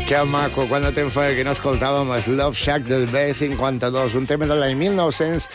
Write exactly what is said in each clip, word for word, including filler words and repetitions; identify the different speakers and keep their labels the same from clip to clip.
Speaker 1: Que maco, quant de temps feia que no escoltàvem el Love Shack del B cinquanta-dos, un tema de l'any mil nou-cents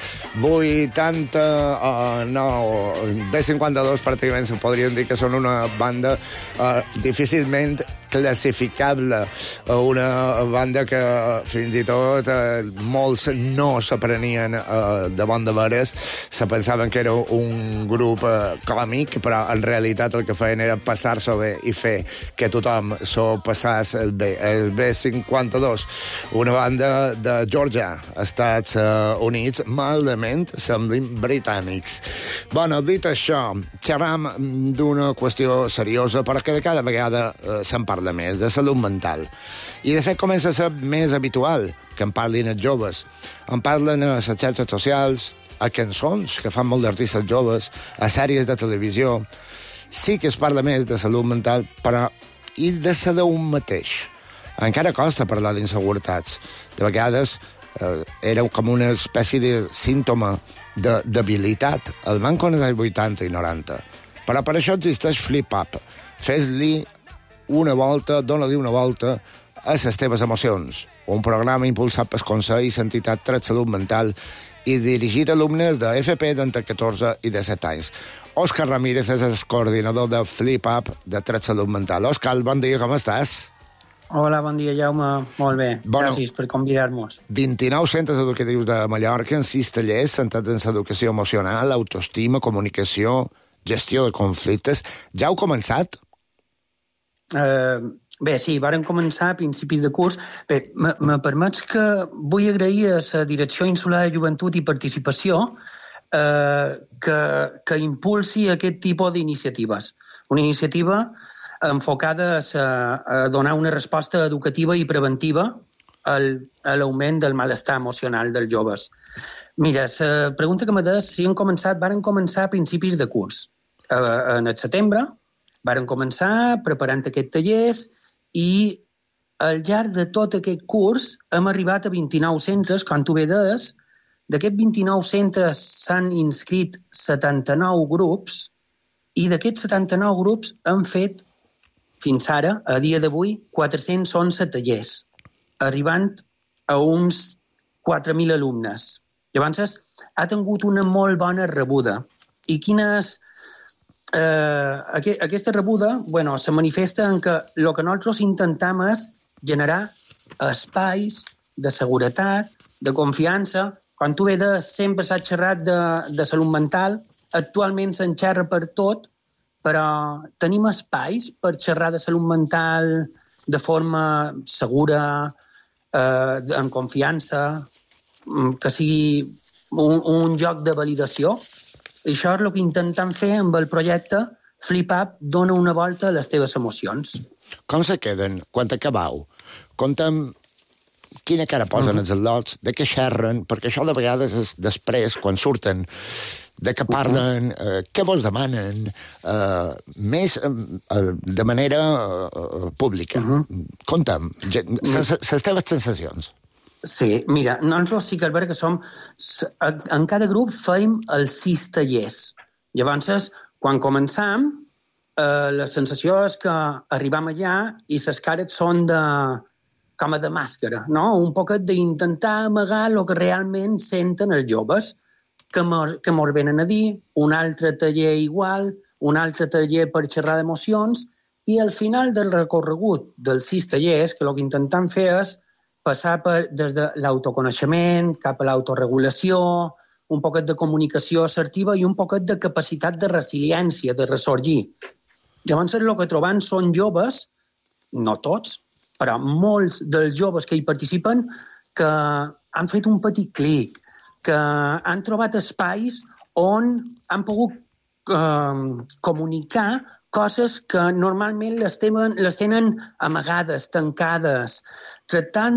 Speaker 1: vuitanta-nou. B cinquanta-dos pràcticament se podríem dir que són una banda uh, difícilment classificable, una banda que fins i tot eh, molts no s'aprenien eh, de bon de veres, se pensaven que era un grup eh, còmic, però en realitat el que feien era passar-s'ho bé i fer que tothom s'ho passés bé. El B cinquanta-dos, una banda de Georgia, Estats eh, Units, malament semblin britànics. Bueno, dit això, xerram d'una qüestió seriosa, però que de cada vegada eh, se'n parla més, de salut mental. I, de fet, comença a ser més habitual que en parlin els joves. En parlen a les xarxes socials, a cançons que fan molt d'artistes joves, a sèries de televisió. Sí que es parla més de salut mental, però i de ser d'un mateix. Encara costa parlar d'inseguretats. De vegades eh, era com una espècie de símptoma de debilitat. El manco en els anys vuitanta i noranta. Però per això existeix Flip Up. Fes-li una volta, dona-li una volta a les teves emocions. Un programa impulsat pel Consell i l'entitat Tret Salut Mental i dirigit a alumnes de F P d'entre catorze i disset anys. Òscar Ramírez és el coordinador de Flip Up de Tret Salut Mental. Òscar, bon dia, com estàs?
Speaker 2: Hola, bon dia, Jaume. Molt bé.
Speaker 1: Bueno,
Speaker 2: gràcies per convidar-nos.
Speaker 1: vint-i-nou centres educatius de Mallorca, en sis tallers centrats en l'educació emocional, autoestima, comunicació, gestió de conflictes. Ja heu començat?
Speaker 2: Uh, bé, sí, vàrem començar a principis de curs. Bé, me, me permets que vull agrair a la Direcció Insular de Joventut i Participació uh, que, que impulsi aquest tipus d'iniciatives. Una iniciativa enfocada a, a donar una resposta educativa i preventiva al, a l'augment del malestar emocional dels joves. Mira, la pregunta que m'ha dit, si han començat, varen començar a principis de curs. Uh, en el setembre varen començar preparant aquests tallers i al llarg de tot aquest curs hem arribat a vint-i-nou centres, com tu bé deies. D'aquests vint-i-nou centres s'han inscrit setanta-nou grups i d'aquests setanta-nou grups han fet, fins ara, a dia d'avui, quatre-cents onze tallers, arribant a uns quatre mil alumnes. Llavors, ha tingut una molt bona rebuda. I quina és Uh, aqu aquesta rebuda, bueno, se manifesta en que el que nosaltres intentem és generar espais de seguretat, de confiança. Quan tu veus, sempre s'ha xerrat de, de salut mental, actualment se'n xerra per tot, però tenim espais per xerrar de salut mental de forma segura, uh, en confiança, que sigui un, un joc de validació. Això és el que intentem fer amb el projecte Flip Up, dona una volta a les teves emocions.
Speaker 1: Com se queden quan acabau? Conta'm quina cara posen uh -huh. els al·lots, de què xerren, perquè això de vegades és després, quan surten, de què parlen, uh -huh. eh, què vos demanen, eh, més eh, de manera eh, pública. Uh -huh. Conta'm, les teves sensacions.
Speaker 2: Sí, mira, nosaltres sí que és veritat que som... En cada grup feim els sis tallers. Llavors, quan començam, eh, la sensació és que arribam allà i les cares són de... com a de màscara, no? Un poquet d'intentar amagar el que realment senten els joves, que mos, que mos venen a dir, un altre taller igual, un altre taller per xerrar d'emocions, i al final del recorregut dels sis tallers, que el que intentem fer és passar per, des de l'autoconeixement cap a l'autoregulació, un poquet de comunicació assertiva i un poquet de capacitat de resiliència, de ressorgir. Llavors, el que trobem són joves, no tots, però molts dels joves que hi participen, que han fet un petit clic, que han trobat espais on han pogut eh, comunicar coses que normalment les tenen, les tenen amagades, tancades, tractant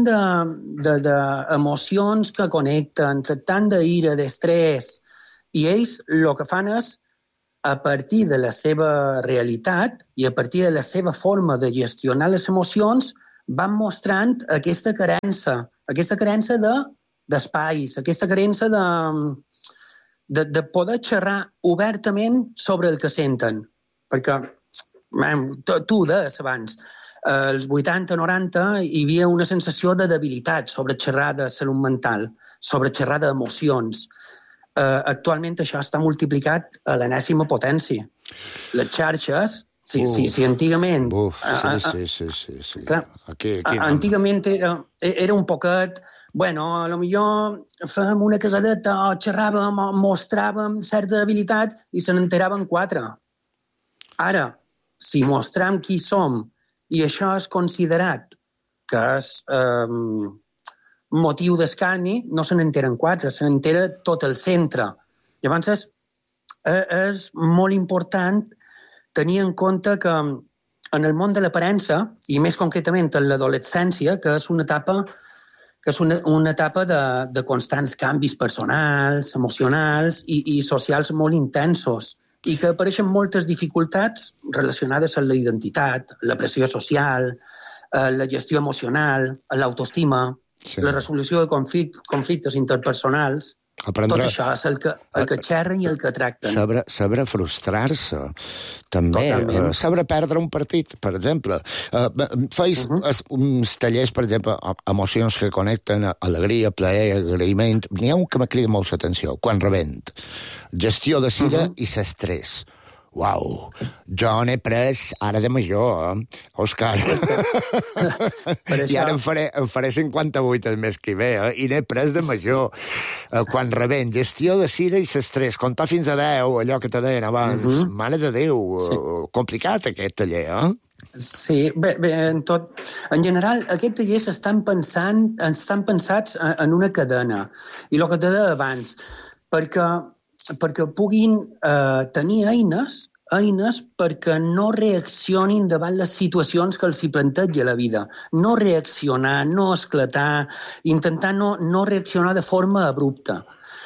Speaker 2: d'emocions de, de, que connecten, tractant d'ira, d'estrès. I ells el que fan és, a partir de la seva realitat i a partir de la seva forma de gestionar les emocions, van mostrant aquesta carença, aquesta carença d'espais, aquesta carença de, de, de poder xerrar obertament sobre el que senten. Perquè, tu ho deies abans, als vuitanta noranta hi havia una sensació de debilitat sobre xerrar de salut mental, sobre xerrar d'emocions. Uh, actualment això està multiplicat a l'enèsima potència. Les xarxes, si, uf, si, si antigament...
Speaker 1: Uf, sí, sí, sí, sí, sí.
Speaker 2: Clar, aquí, aquí no. Antigament era, era un poquet... Bueno, a lo millor fèiem una cagadeta o xerràvem o mostràvem certa habilitat i se n'enteraven quatre. Ara, si mostrem qui som i això és considerat que és eh, motiu d'escarni, no se n'enteren quatre, se n'entera tot el centre. Llavors, és, és molt important tenir en compte que en el món de l'aparença, i més concretament en l'adolescència, que és una etapa que és una, una etapa de, de constants canvis personals, emocionals i, i socials molt intensos, i que apareixen moltes dificultats relacionades amb la identitat, la pressió social, la gestió emocional, l'autoestima, sí. La resolució de conflict, conflictes interpersonals. Aprendre... Tot això és el que, el que xerren i el que tracten.
Speaker 1: Saber, saber frustrar-se, també. Uh, saber perdre un partit, per exemple. Uh, feis uh -huh. uns tallers, per exemple, emocions que connecten, alegria, plaer, agraïment. N'hi ha un que m'ha cridat molt l'atenció, quan rebent. Gestió de sira uh -huh. i l'estrès. Uau, jo n'he pres ara de major, eh? Òscar. I ara em faré, em faré cinquanta-vuit el mes que ve, eh? I n'he pres de major. Sí. Quan rebent, gestió de sira i l'estrès, comptar fins a deu, allò que te deien abans. Uh -huh. Mare de Déu, sí. Complicat aquest taller, eh?
Speaker 2: Sí, bé, bé en, tot, en general aquests tallers estan, pensant, estan pensats en una cadena. I el que te deia abans, perquè... perquè puguin eh, tenir eines, eines perquè no reaccionin davant les situacions que els hi planteja la vida. No reaccionar, no esclatar, intentar no, no reaccionar de forma abrupta.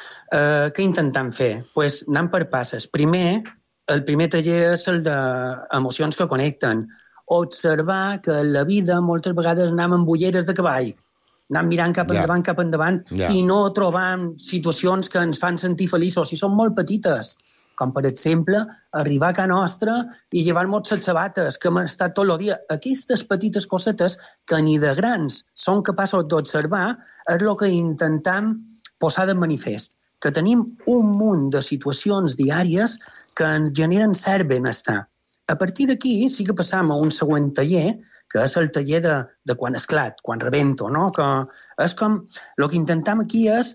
Speaker 2: Eh, què intentem fer? Doncs pues, anant per passes. Primer, el primer taller és el d'emocions que connecten. Observar que en la vida moltes vegades anem amb ulleres de cavall, anant mirant cap endavant, yeah. cap endavant, yeah. i no trobant situacions que ens fan sentir feliços, si són molt petites, com per exemple arribar a casa nostra i llevar-nos les sabates, que hem estat tot el dia. Aquestes petites cosetes que ni de grans són capaços d'observar és el que intentem posar de manifest, que tenim un munt de situacions diàries que ens generen cert benestar. A partir d'aquí sí que passam a un següent taller, que és el taller de, de quan esclat, quan rebento, no? Que és com... El que intentem aquí és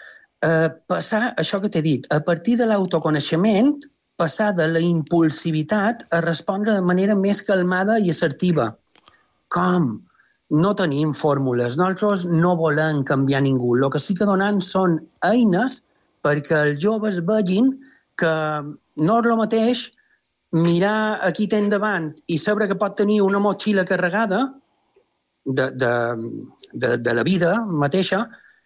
Speaker 2: eh, passar, això que t'he dit, a partir de l'autoconeixement, passar de la impulsivitat a respondre de manera més calmada i assertiva. Com? No tenim fórmules, nosaltres no volem canviar ningú. El que sí que donem són eines perquè els joves vegin que no és el mateix mirar aquí ten davant i saber que pot tenir una motxilla carregada de, de, de, de la vida mateixa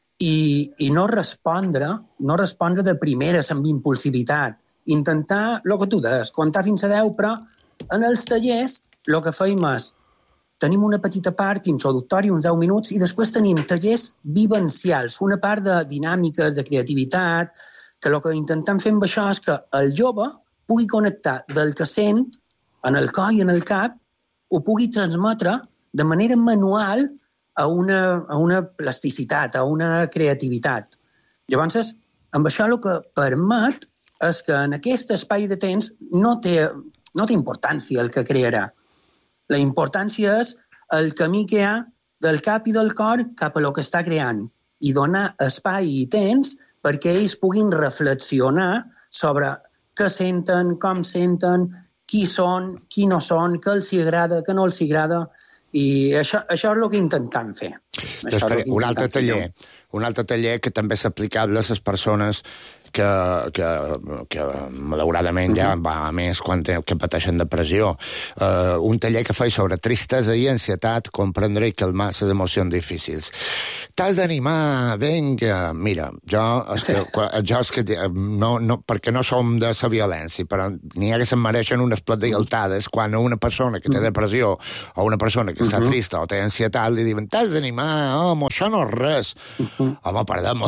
Speaker 2: i, i no respondre, no respondre de primeres amb impulsivitat. Intentar, el que tu deies, comptar fins a deu, però en els tallers el que feim és tenim una petita part introductòria, uns deu minuts, i després tenim tallers vivencials, una part de dinàmiques, de creativitat, que el que intentem fer amb això és que el jove pugui connectar del que sent en el cor i en el cap, ho pugui transmetre de manera manual a una, a una plasticitat, a una creativitat. Llavors, amb això el que permet és que en aquest espai de temps no té, no té importància el que crearà. La importància és el camí que hi ha del cap i del cor cap a el que està creant i donar espai i temps perquè ells puguin reflexionar sobre què senten, com senten, qui són, qui no són, què els agrada, què no els agrada, i això, això és el que intentem fer.
Speaker 1: Després, un altre taller, un altre taller que també és aplicable a les persones que, que, que malauradament uh-huh. ja va més quan te, que pateixen depressió. Uh, un taller que faig sobre tristesa i ansietat, comprendre i calmar les emocions difícils. T'has d'animar, vinga, mira, jo, és que, jo és que no, no, perquè no som de la violència, però n'hi ha que se'n mereixen unes plat de galtades quan una persona que té depressió o una persona que està uh-huh. trista o té ansietat li diuen, t'has d'animar, home, això no és res. Uh-huh. Home, perdó,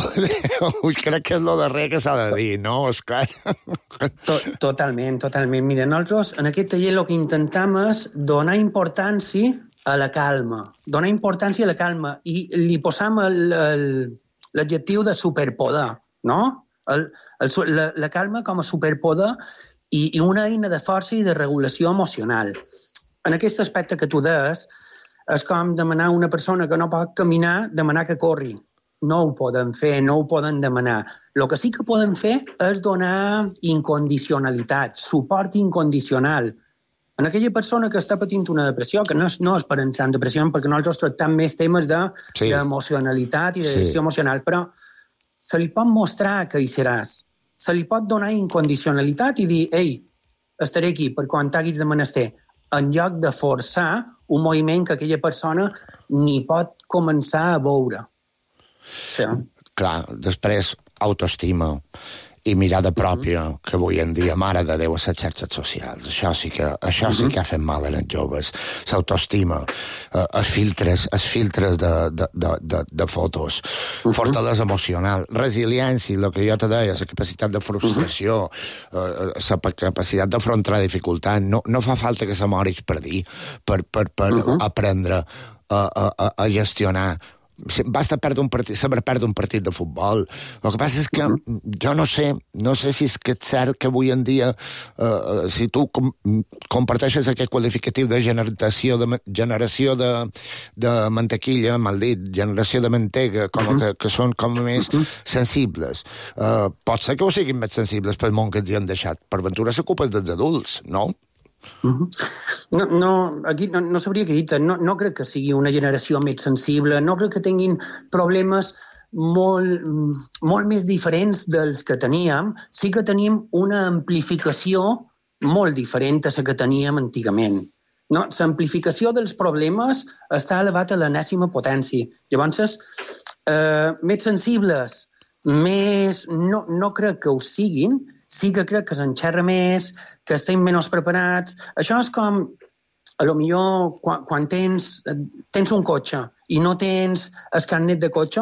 Speaker 1: crec que és el darrer que s'ha de dir, no, Òscar?
Speaker 2: Totalment, totalment. Mira, nosaltres en aquest taller el que intentem és donar importància a la calma, donar importància a la calma, i li posam l'adjectiu de superpoder, no? El, el, la, la calma com a superpoder i, i una eina de força i de regulació emocional. En aquest aspecte que tu deies, és com demanar a una persona que no pot caminar, demanar que corri. No ho poden fer, no ho poden demanar. El que sí que poden fer és donar incondicionalitat, suport incondicional. En aquella persona que està patint una depressió, que no és, no és per entrar en depressió, perquè nosaltres tractem més temes d'emocionalitat de, sí. i de gestió sí. emocional, però se li pot mostrar que hi seràs. Se li pot donar incondicionalitat i dir, ei, estaré aquí per quan t'haguis de menester, en lloc de forçar un moviment que aquella persona ni pot començar a veure. Sí.
Speaker 1: Clar, després autoestima i mirada pròpia, mm -hmm. que avui en dia, mare de Déu, a les xarxes socials. Això sí que, això mm -hmm. sí que ha fet mal a els joves. L'autoestima, eh, els filtres, els filtres de, de, de, de, de fotos, mm -hmm. fortalesa emocional, resiliència, el que jo te deia, la capacitat de frustració, mm -hmm. eh, la capacitat d'afrontar la dificultat. No, no fa falta que se moris per dir, per, per, per mm -hmm. aprendre a, a, a gestionar. Basta perdre un partit, saber perdre un partit de futbol. El que passa és que uh-huh. jo no sé, no sé si és que és cert que avui en dia, uh, si tu com, comparteixes aquest qualificatiu de generació de, generació de, de mantequilla, mal dit, generació de mantega, com uh-huh. que, que són com més uh-huh. sensibles. Uh, pot ser que ho siguin més sensibles pel món que ens hi han deixat. Per ventura s'ocupen dels adults, no?
Speaker 2: Uh-huh. No, no, aquí no, no sabria què dir-te. No, no crec que sigui una generació més sensible, no crec que tinguin problemes molt, molt més diferents dels que teníem. Sí que tenim una amplificació molt diferent a la que teníem antigament. No? L'amplificació dels problemes està elevat a l'enèsima potència. Llavors, eh, més sensibles, més... No, no crec que ho siguin, sí que crec que s'enxerra més, que estem menys preparats. Això és com, a lo millor, quan, quan tens, tens un cotxe i no tens el carnet de cotxe,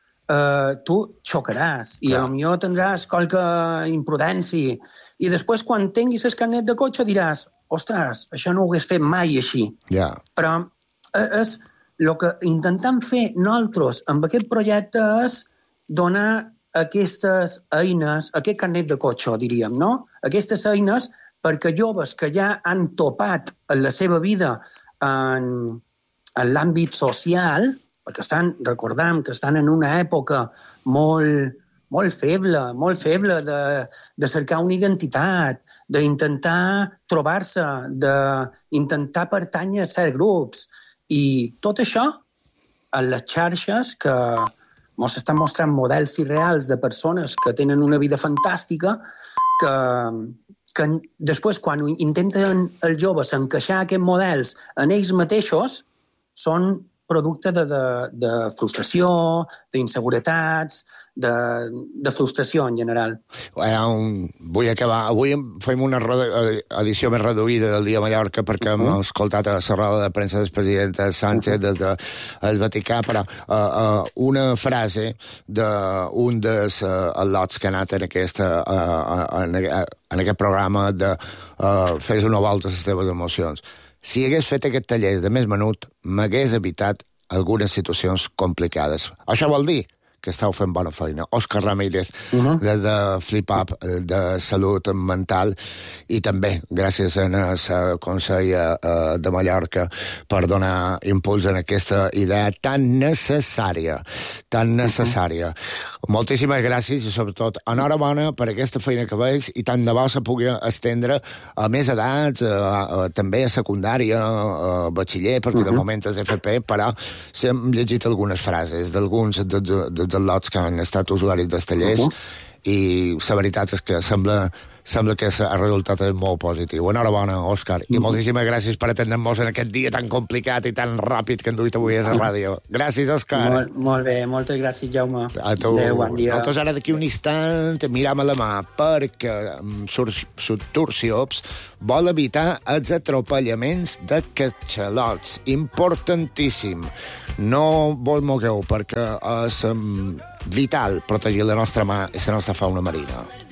Speaker 2: eh, tu xocaràs i Clar. a lo millor tindràs qualque imprudència. I després, quan tinguis el carnet de cotxe, diràs, ostres, això no ho hagués fet mai així.
Speaker 1: Yeah.
Speaker 2: Però és el que intentem fer nosaltres amb aquest projecte és donar aquestes eines, aquest carnet de cotxe, diríem, no? Aquestes eines perquè joves que ja han topat en la seva vida en, en l'àmbit social, perquè estan, recordem que estan en una època molt, molt feble, molt feble de, de cercar una identitat, d'intentar trobar-se, d'intentar pertànyer a certs grups. I tot això, en les xarxes que ens estan mostrant models irreals de persones que tenen una vida fantàstica, que, que després, quan intenten els joves encaixar aquests models en ells mateixos, són producte de, de, de frustració, d'inseguretats, de, de frustració en general.
Speaker 1: Um, vull acabar. Avui fem una edició més reduïda del Dia Mallorca perquè hem uh-huh. escoltat a la roda de premsa del president Sánchez uh-huh. des del Vaticà, però uh, uh, una frase d'un dels uh, al·lots que ha anat en, aquesta, uh, en, en aquest programa de uh, fes una volta a les teves emocions. Si hagués fet aquest taller de més menut, m'hagués evitat algunes situacions complicades. Això vol dir que estàu fent bona feina. Òscar Ramírez, uh-huh. des de Flip Up, de Salut Mental, i també gràcies a la Consell de Mallorca per donar impuls en aquesta idea tan necessària, tan necessària. Uh-huh. Moltíssimes gràcies i, sobretot, enhorabona per aquesta feina que veus i tant de bo se pugui estendre a més edats, a, a, també a secundària, a batxiller, perquè uh-huh. de moment és F P, però hem llegit algunes frases d'alguns de, de, de dels lots que han estat usuaris dels tallers uh-huh. i la veritat és que sembla, sembla que el resultat és molt positiu. Enhorabona, Òscar, uh-huh. i moltíssimes gràcies per atendre'ns en aquest dia tan complicat i tan ràpid que hem duit avui a la ràdio. Gràcies, Òscar.
Speaker 2: Molt, molt bé, moltes gràcies, Jaume.
Speaker 1: A tu.
Speaker 2: Adéu, bon dia.
Speaker 1: Nosaltres ara d'aquí un instant miram a la mà perquè Surturciops vol evitar els atropellaments de catxalots. Importantíssim. No vos mogueu perquè és um, vital protegir la nostra mà i la nostra fauna marina.